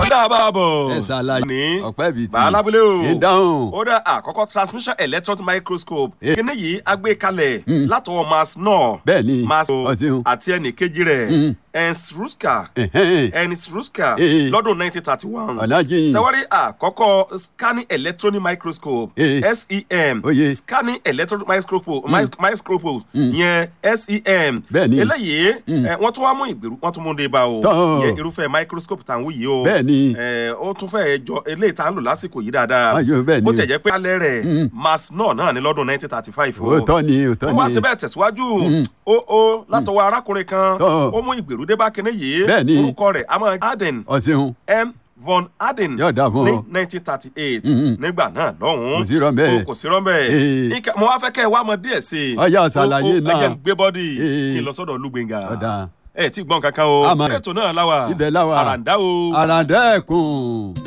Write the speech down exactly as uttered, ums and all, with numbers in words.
ọ̀dà àbàbọ̀. ẹ ṣàlàyé ní ọ̀pẹ́ bíi ti bàálábúlé o. ìdáhùn. ó dá àkọ́kọ́ transmission electron microscope. kíní yìí a gbé kalẹ̀ látọwọ́ Max Knorr. bẹ́ẹ̀ni Max ọ̀sìn. àti ẹnì kejì rẹ̀ Ernst Ruska. Ernst Ruska lọ́dún nineteen thirty one. ọ̀làjì. sẹ́wárí àkọ́kọ́ scanning electron microscope S E M. scanning electron microscope microscope yẹn S E M. bẹ́ẹ̀ni. eléyìí wọ́n tún wá mú ìgbèrú wọ́n tún mú un dé bá o. yẹ irúfẹ́ microscope tá à ń wí yìí o. bẹ́ẹ̀ni. ó tún fẹ́ jọ eléyìí tá à ń lò lásìkò yìí dáadáa. ayọ̀ bẹ́ẹ̀ni. bó tiẹ̀ jẹ́ pé alẹ́ rẹ̀ Max Knorr náà ní lọ́dún nineteen thirty five o. òótọ́ ni òótọ́ ni. wọ́n wá síbẹ̀ tẹ̀síwájú ó ó látọwọ́ arákùnrin kan ó mú ìgbèrú dé bá kinní yìí. bẹ́ẹ̀ni. orúkọ rẹ̀ Amand Aden. ọ̀sìn. M von Aden yóò dà fún ọ. ní nineteen thirty eight nígbà náà lọ́hùn-ún. kò sí rọ́ńbẹ́. kò sí rọ́ńbẹ́. mo wá fẹ́ kẹ́ ẹ wá mọ díẹ̀ sí i. ọjà ṣàlàyé náà. ẹ jẹ́ n gbé bọ́dì kí n lọ sọ́dọ̀ Olúgbénga. ọ̀dà. ẹ ti gbọ́n kankan o. àmọ́ ètò náà láwà. ibẹ̀ láwà. àràǹdá o. àràǹdá ẹ̀kún.